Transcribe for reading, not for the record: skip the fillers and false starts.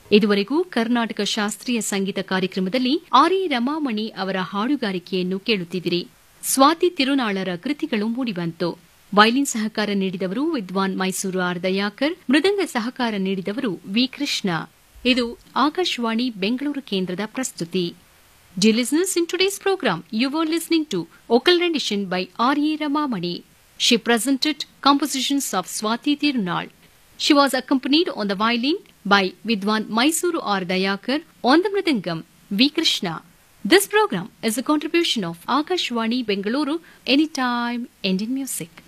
ಇದುವರೆಗೂ ಕರ್ನಾಟಕ ಶಾಸ್ತ್ರೀಯ ಸಂಗೀತ ಕಾರ್ಯಕ್ರಮದಲ್ಲಿ ಆರ್.ಎ. ರಮಾಮಣಿ ಅವರ ಹಾಡುಗಾರಿಕೆಯನ್ನು ಕೇಳುತ್ತಿದ್ದಿರಿ. ಸ್ವಾತಿ ತಿರುನಾಳರ ಕೃತಿಗಳು ಮೂಡಿಬಂತು. ವೈಲಿನ್ ಸಹಕಾರ ನೀಡಿದವರು ವಿದ್ವಾನ್ ಮೈಸೂರು ಆರ್ ದಯಾಕರ್, ಮೃದಂಗ ಸಹಕಾರ ನೀಡಿದವರು ವಿ ಕೃಷ್ಣ. ಇದು ಆಕಾಶವಾಣಿ ಬೆಂಗಳೂರು ಕೇಂದ್ರದ ಪ್ರಸ್ತುತಿ. Dear listeners, in today's program, you were listening to vocal rendition by R.A. Ramamani. She presented compositions of Swati Tirunal. She was accompanied on the violin by Vidwan Mysuru R. Dayakar, on the mridangam V. Krishna. This program is a contribution of Akashvani Bengaluru, Anytime Indian Music.